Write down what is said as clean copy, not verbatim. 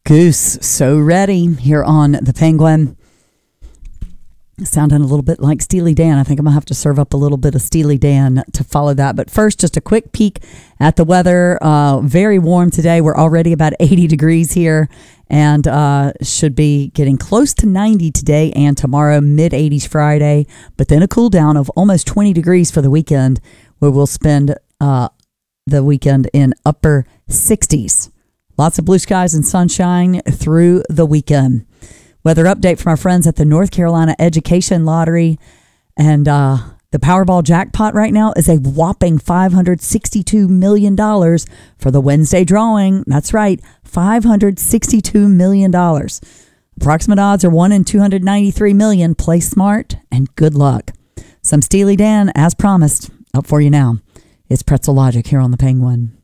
Goose, so ready here on the Penguin. Sounding a little bit like Steely Dan. I think I'm going to have to serve up a little bit of Steely Dan to follow that. But first, just a quick peek at the weather. Very warm today. We're already about 80 degrees here and should be getting close to 90 today and tomorrow, mid-80s Friday. But then a cool down of almost 20 degrees for the weekend, where we'll spend the weekend in upper 60s. Lots of blue skies and sunshine through the weekend. Weather update from our friends at the North Carolina Education Lottery. And the Powerball jackpot right now is a whopping $562 million for the Wednesday drawing. That's right, $562 million. Approximate odds are 1 in 293 million. Play smart and good luck. Some Steely Dan, as promised, up for you now. It's Pretzel Logic here on the Penguin.